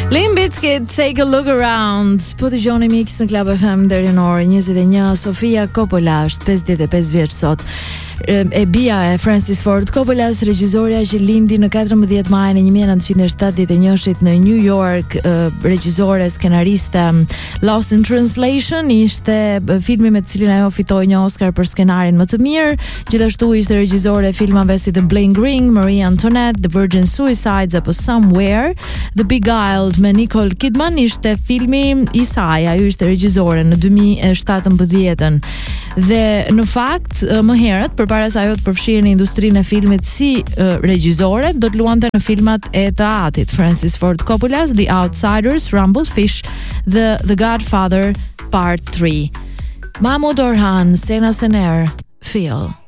Limp Bizkit, Take a Look Around. Po dëgjoni Mix në Club FM deri në orën 21. Sofia Coppola është 55 vjeç sot. E bia e Francis Ford Coppolas, regjisorja që lindi në 14 maj në 1971 në New York, regjizore, skenariste. Lost in Translation ishte filmi me të cilin ajo fitoi një Oscar për skenarin më të mirë. Gjithashtu ishte regjizore e filmave si The Bling Ring, Marie Antoinette, The Virgin Suicides apo Somewhere. The Beguiled me Nicole Kidman ishte filmi i saj, ajo ishte regjizore në 2017. Dhe në fakt më herët përpara se ajo të përfshihej në industrinë e filmit si regjizore, do të luante në filmat e teatrit. Francis Ford Coppola's The Outsiders, Rumblefish, The Godfather Part 3. Mahmud Orhan, Sena Sener, Feel.